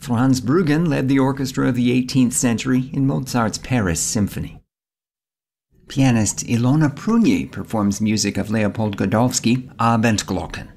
Franz Bruggen led the orchestra of the 18th century in Mozart's Paris Symphony. Pianist Ilona Prunier performs music of Leopold Godowsky, Abendglocken.